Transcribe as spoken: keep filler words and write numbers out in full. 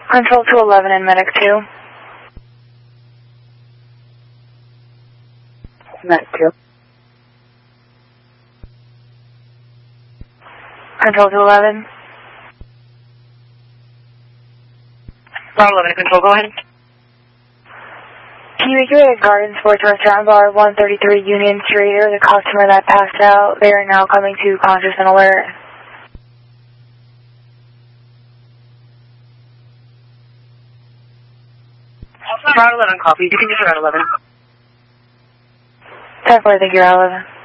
Control two eleven and Medic two. Medic two. Control two eleven. Bravo eleven, Control, go ahead. Can you make your way to Garden Sports Restaurant Bar, one thirty-three Union Street? There was a customer that passed out. They are now coming to conscious and alert. Route eleven, copy. You can use Route eleven. ten four, thank you, Route eleven.